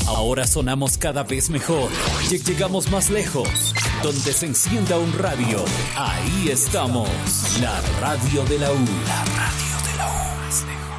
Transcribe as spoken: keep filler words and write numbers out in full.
Ahora sonamos cada vez mejor. Lle- Llegamos más lejos. Donde se encienda un radio, ahí estamos. La radio de la U. La radio de la U. Más lejos.